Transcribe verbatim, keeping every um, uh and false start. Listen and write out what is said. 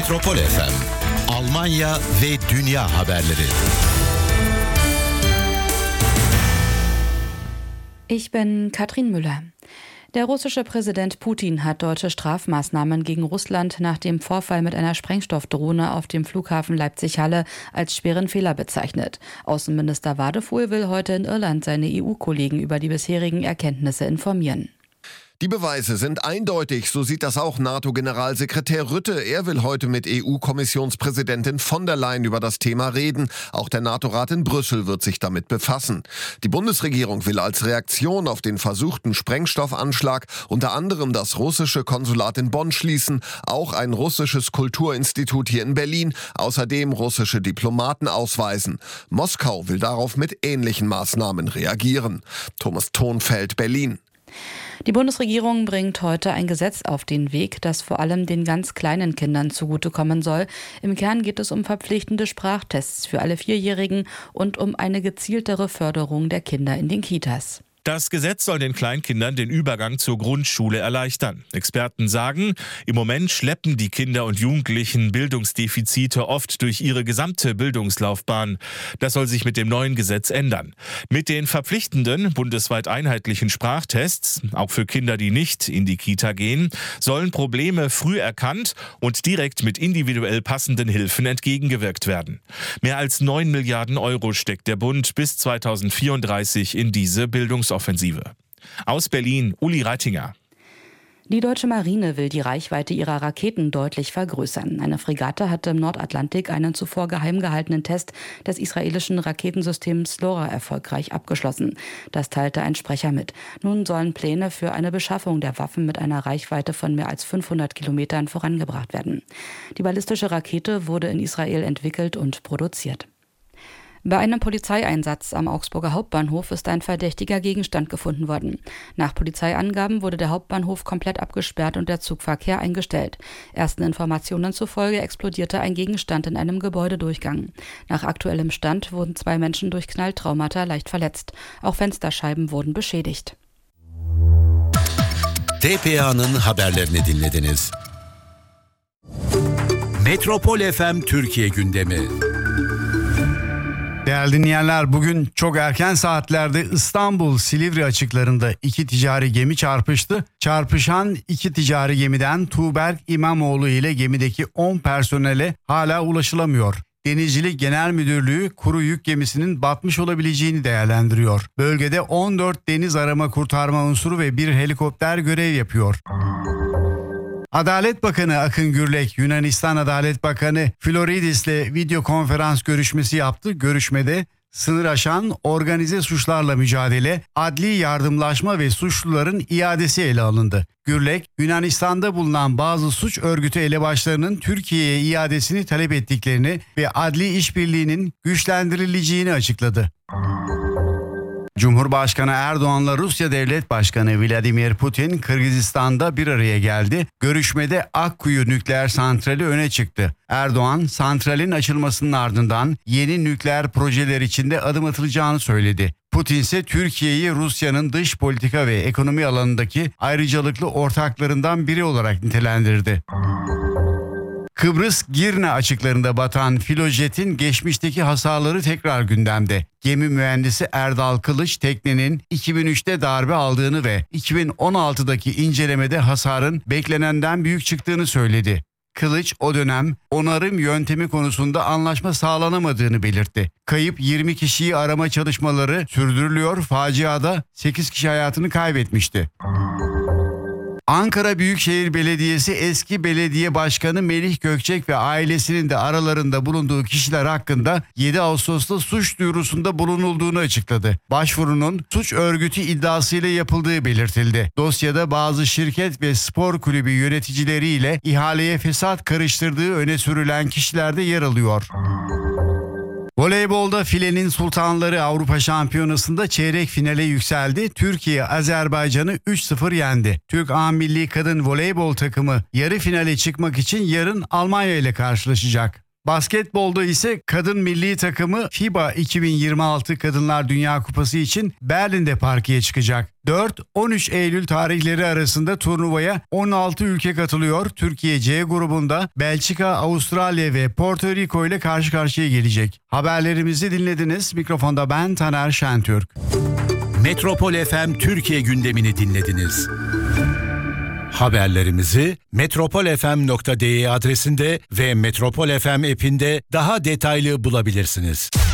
Metropol F M, Almanya ve dünya haberleri. Ich bin Katrin Müller. Der russische Präsident Putin hat deutsche Strafmaßnahmen gegen Russland nach dem Vorfall mit einer Sprengstoffdrohne auf dem Flughafen Leipzig-Halle als schweren Fehler bezeichnet. Außenminister Wadefuhl will heute in Irland seine E U-Kollegen über die bisherigen Erkenntnisse informieren. Die Beweise sind eindeutig, so sieht das auch NATO-Generalsekretär Rutte. Er will heute mit E U-Kommissionspräsidentin von der Leyen über das Thema reden. Auch der NATO-Rat in Brüssel wird sich damit befassen. Die Bundesregierung will als Reaktion auf den versuchten Sprengstoffanschlag unter anderem das russische Konsulat in Bonn schließen, auch ein russisches Kulturinstitut hier in Berlin, außerdem russische Diplomaten ausweisen. Moskau will darauf mit ähnlichen Maßnahmen reagieren. Thomas Thonfeld, Berlin. Die Bundesregierung bringt heute ein Gesetz auf den Weg, das vor allem den ganz kleinen Kindern zugutekommen soll. Im Kern geht es um verpflichtende Sprachtests für alle Vierjährigen und um eine gezieltere Förderung der Kinder in den Kitas. Das Gesetz soll den Kleinkindern den Übergang zur Grundschule erleichtern. Experten sagen, im Moment schleppen die Kinder und Jugendlichen Bildungsdefizite oft durch ihre gesamte Bildungslaufbahn. Das soll sich mit dem neuen Gesetz ändern. Mit den verpflichtenden, bundesweit einheitlichen Sprachtests, auch für Kinder, die nicht in die Kita gehen, sollen Probleme früh erkannt und direkt mit individuell passenden Hilfen entgegengewirkt werden. Mehr als neun Milliarden Euro steckt der Bund bis zweitausendvierunddreißig in diese Bildungsoffensive. Aus Berlin, Uli Reitinger. Die deutsche Marine will die Reichweite ihrer Raketen deutlich vergrößern. Eine Fregatte hatte im Nordatlantik einen zuvor geheim gehaltenen Test des israelischen Raketensystems LoRa erfolgreich abgeschlossen. Das teilte ein Sprecher mit. Nun sollen Pläne für eine Beschaffung der Waffen mit einer Reichweite von mehr als fünfhundert Kilometern vorangebracht werden. Die ballistische Rakete wurde in Israel entwickelt und produziert. Bei einem Polizeieinsatz am Augsburger Hauptbahnhof ist ein verdächtiger Gegenstand gefunden worden. Nach Polizeiangaben wurde der Hauptbahnhof komplett abgesperrt und der Zugverkehr eingestellt. Ersten Informationen zufolge explodierte ein Gegenstand in einem Gebäudedurchgang. Nach aktuellem Stand wurden zwei Menschen durch Knalltraumata leicht verletzt. Auch Fensterscheiben wurden beschädigt. T P A'nın haberlerini dinlediniz. Metropol F M Türkiye gündemi. Değerli dinleyenler, bugün çok erken saatlerde İstanbul-Silivri açıklarında iki ticari gemi çarpıştı. Çarpışan iki ticari gemiden Tuğberk İmamoğlu ile gemideki on personele hala ulaşılamıyor. Denizcilik Genel Müdürlüğü kuru yük gemisinin batmış olabileceğini değerlendiriyor. Bölgede on dört deniz arama kurtarma unsuru ve bir helikopter görev yapıyor. Adalet Bakanı Akın Gürlek, Yunanistan Adalet Bakanı Floridis'le video konferans görüşmesi yaptı. Görüşmede sınır aşan organize suçlarla mücadele, adli yardımlaşma ve suçluların iadesi ele alındı. Gürlek, Yunanistan'da bulunan bazı suç örgütü elebaşlarının Türkiye'ye iadesini talep ettiklerini ve adli işbirliğinin güçlendirileceğini açıkladı. Cumhurbaşkanı Erdoğan'la Rusya Devlet Başkanı Vladimir Putin Kırgızistan'da bir araya geldi. Görüşmede Akkuyu nükleer santrali öne çıktı. Erdoğan, santralin açılmasının ardından yeni nükleer projeler içinde adım atılacağını söyledi. Putin ise Türkiye'yi Rusya'nın dış politika ve ekonomi alanındaki ayrıcalıklı ortaklarından biri olarak nitelendirdi. Kıbrıs Girne açıklarında batan Filojet'in geçmişteki hasarları tekrar gündemde. Gemi mühendisi Erdal Kılıç teknenin iki bin üçte darbe aldığını ve iki bin on altıdaki incelemede hasarın beklenenden büyük çıktığını söyledi. Kılıç o dönem onarım yöntemi konusunda anlaşma sağlanamadığını belirtti. Kayıp yirmi kişiyi arama çalışmaları sürdürülüyor, faciada sekiz kişi hayatını kaybetmişti. Ankara Büyükşehir Belediyesi eski belediye başkanı Melih Gökçek ve ailesinin de aralarında bulunduğu kişiler hakkında yedi Ağustos'ta suç duyurusunda bulunulduğunu açıkladı. Başvurunun suç örgütü iddiasıyla yapıldığı belirtildi. Dosyada bazı şirket ve spor kulübü yöneticileriyle ihaleye fesat karıştırdığı öne sürülen kişiler de yer alıyor. Voleybolda filenin sultanları Avrupa Şampiyonası'nda çeyrek finale yükseldi. Türkiye Azerbaycan'ı üç sıfır yendi. Türk A Milli Kadın Voleybol takımı yarı finale çıkmak için yarın Almanya ile karşılaşacak. Basketbolda ise kadın milli takımı FIBA iki bin yirmi altı Kadınlar Dünya Kupası için Berlin'de parkeye çıkacak. dört on üç Eylül tarihleri arasında turnuvaya on altı ülke katılıyor. Türkiye C grubunda Belçika, Avustralya ve Porto Rico ile karşı karşıya gelecek. Haberlerimizi dinlediniz. Mikrofonda ben Taner Şentürk. Metropol F M Türkiye gündemini dinlediniz. Haberlerimizi metropol f m nokta d e adresinde ve Metropol F M app'inde daha detaylı bulabilirsiniz.